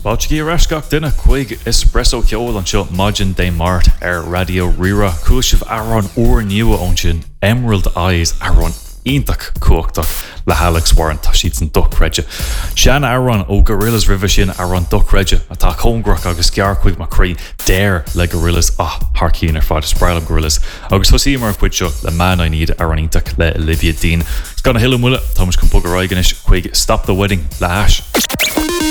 Báiltí rascach duine chuig espresso ceol an seo Majin Day Mart Radio Rira Cúisih Aron Oor Nieuwe ón sin Emerald Eyes Aron Ítach cuachtach le Alex Warren tá siad an dochreide. Sean Aron ó Gorillas River sin Aron dochreide atá congrach agus cear chuig macrí déir le Gorillas Harcín fád Spráilam Gorillas agus thosí mar chuid seo le Man I Need Aron Ítach le Olivia Dean. It's gan a hill mula Thomas Compogaraiganis chuig Stop the Wedding le hash.